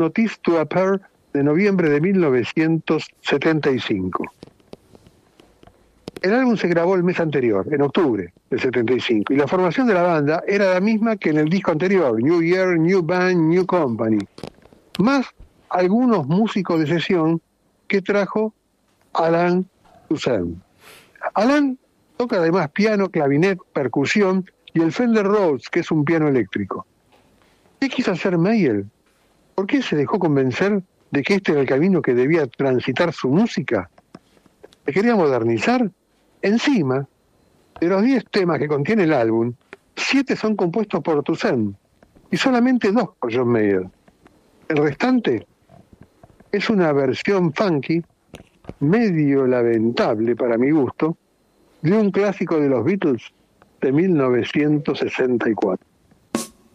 Notice to Appear de noviembre de 1975. El álbum se grabó el mes anterior, en octubre del 75, y la formación de la banda era la misma que en el disco anterior, New Year, New Band, New Company, más algunos músicos de sesión que trajo Alan Toussaint. Alan toca además piano, clavinet, percusión y el Fender Rhodes, que es un piano eléctrico. ¿Qué quiso hacer Mayall? ¿Por qué se dejó convencer de que este era el camino que debía transitar su música? ¿Se quería modernizar? Encima, de los 10 temas que contiene el álbum, 7 son compuestos por Toussaint y solamente 2 por John Mayall. El restante es una versión funky, medio lamentable para mi gusto, de un clásico de los Beatles de 1964.